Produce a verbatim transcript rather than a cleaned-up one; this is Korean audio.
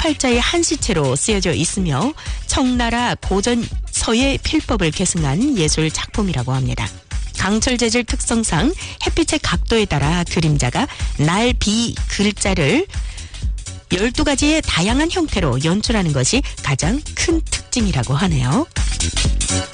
팔자의 한시체로 쓰여져 있으며 청나라 고전 서예 필법을 계승한 예술 작품이라고 합니다. 강철 재질 특성상 햇빛의 각도에 따라 그림자가 날, 비, 글자를 열두 가지의 다양한 형태로 연출하는 것이 가장 큰 특징이라고 하네요.